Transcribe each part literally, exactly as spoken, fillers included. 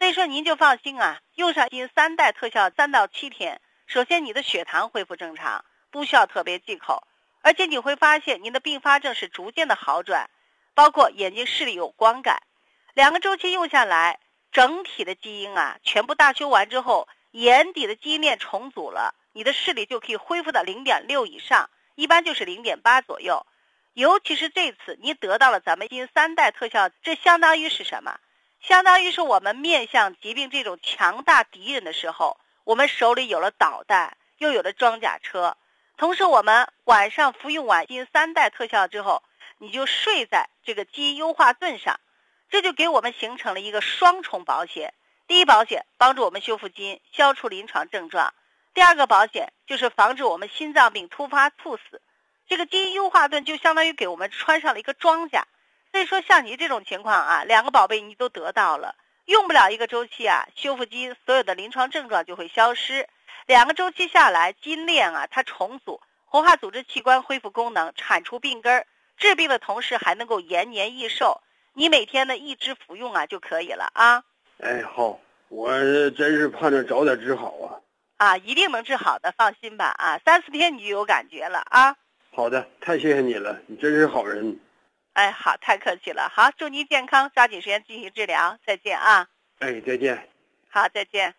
所以说您就放心啊，用上基因三代特效三到七天，首先你的血糖恢复正常，不需要特别忌口，而且你会发现您的并发症是逐渐的好转，包括眼睛视力有光感。两个周期用下来，整体的基因啊全部大修完之后，眼底的基因链重组了，你的视力就可以恢复到 零点六 以上，一般就是 零点八 左右。尤其是这次你得到了咱们基因三代特效，这相当于是什么？相当于是我们面向疾病这种强大敌人的时候，我们手里有了导弹，又有了装甲车。同时我们晚上服用完基因三代特效之后，你就睡在这个基因优化盾上，这就给我们形成了一个双重保险。第一保险帮助我们修复基因，消除临床症状；第二个保险就是防止我们心脏病突发猝死。这个基因优化盾就相当于给我们穿上了一个装甲。所以说像你这种情况啊，两个宝贝你都得到了，用不了一个周期啊，修复基因所有的临床症状就会消失。两个周期下来，基因链啊它重组，活化组织器官恢复功能，铲除病根，治病的同时还能够延年益寿。你每天呢一直服用啊就可以了啊。 哎，好，我真是盼着早点治好啊。 啊，一定能治好的，放心吧啊，三四天你就有感觉了啊。 好的，太谢谢你了，你真是好人。 哎，好，太客气了。好，祝您健康，抓紧时间进行治疗。再见啊。 哎，再见。 好，再见。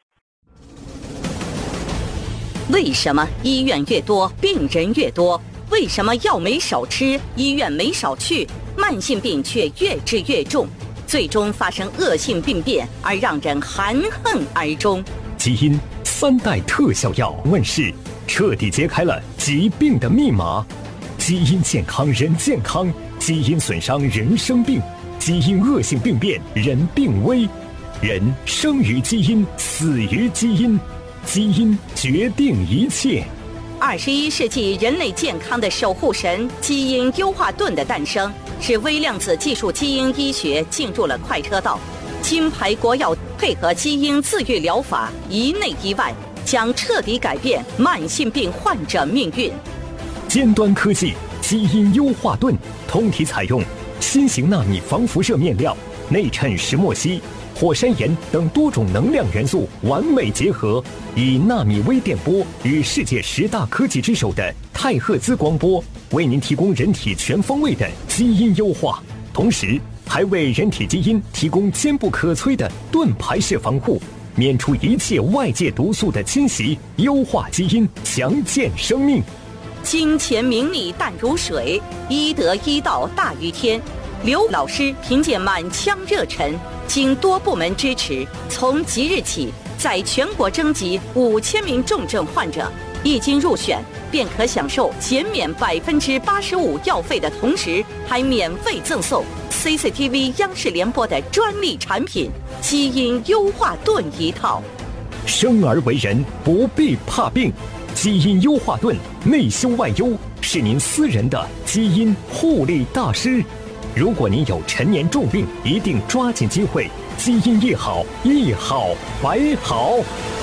为什么医院越多，病人越多？为什么药没少吃，医院没少去，慢性病却越治越重，最终发生恶性病变，而让人含恨而终？ 基因三代特效药问世，彻底揭开了疾病的密码。基因健康人健康，基因损伤人生病，基因恶性病变人病危。人生于基因，死于基因，基因决定一切。 二十一世纪人类健康的守护神——基因优化盾的诞生，使微量子技术基因医学进入了快车道。金牌国药配合基因自愈疗法，一内一外，将彻底改变慢性病患者命运。 尖端科技基因优化盾，通体采用新型纳米防辐射面料，内衬石墨烯、火山岩等多种能量元素完美结合，以纳米微电波与世界十大科技之首的太赫兹光波，为您提供人体全方位的基因优化，同时还为人体基因提供坚不可摧的盾牌式防护，免除一切外界毒素的侵袭，优化基因，强健生命。 金钱名利淡如水，医德医道大于天。刘老师凭借满腔热忱，经多部门支持，从即日起在全国征集五千名重症患者，一经入选便可享受减免百分之八十五药费的同时，还免费赠送 C C T V 央视联播的专利产品基因优化盾一套。 生而为人，不必怕病。基因优化盾内修外优，是您私人的基因护理大师。如果您有陈年重病，一定抓紧机会，基因一好，一好百好。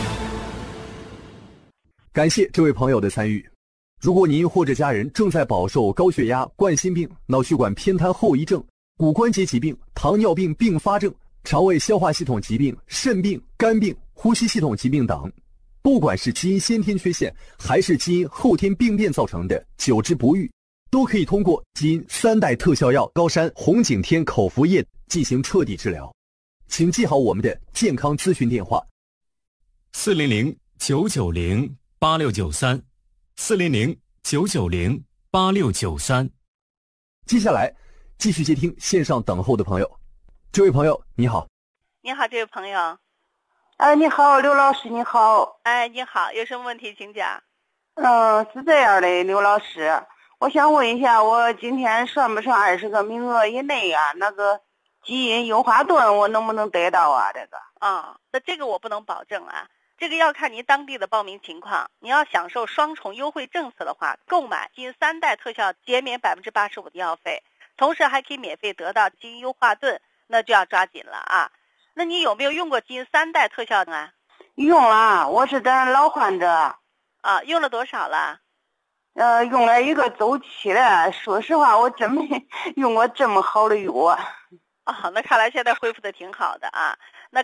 感谢这位朋友的参与。如果您或者家人正在饱受高血压、冠心病、脑血管偏瘫后遗症、骨关节疾病、糖尿病并发症、肠胃消化系统疾病、肾病、肝病、呼吸系统疾病等，不管是基因先天缺陷还是基因后天病变造成的久治不愈，都可以通过基因三代特效药高山红景天口服液进行彻底治疗。请记好我们的健康咨询电话： 四零零九九零八六九三，四零零九九零八六九三。 接下来继续接听线上等候的朋友。这位朋友你好。 你好，这位朋友。 哎，你好，刘老师，你好。 哎，你好，有什么问题请讲。 嗯，是这样的，刘老师，我想问一下，我今天算不算二十个名额以内啊？那个基因优化盾我能不能得到啊？这个啊、哦，那这个我不能保证啊，这个要看您当地的报名情况。你要享受双重优惠政策的话，购买基因三代特效减免百分之八十五的药费，同时还可以免费得到基因优化盾，那就要抓紧了啊。那你有没有用过基因三代特效啊？ 用了，我是咱老患者。 啊，用了多少了？ 呃，用了一个周期了。说实话，我真没用过这么好的药。 哦，那看来现在恢复的挺好的啊。那